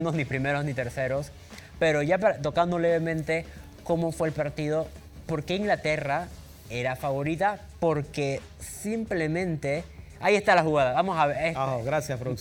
ni primeros ni terceros, pero ya tocando levemente cómo fue el partido, ¿por qué Inglaterra era favorita? Porque simplemente... Ahí está la jugada, vamos a ver. Gracias, producción.